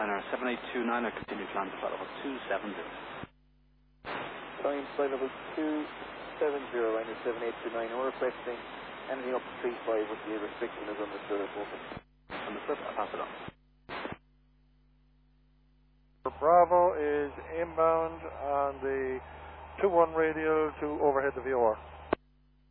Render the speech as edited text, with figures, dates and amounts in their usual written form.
Liner 7829, or continue climb to flight level 270. Climb flight level 270, Liner 7829. We're requesting anything up to 35 with the restriction is understood at open. Understood, I'll pass it on. Bravo is inbound on the 2-1 radio to overhead the VOR.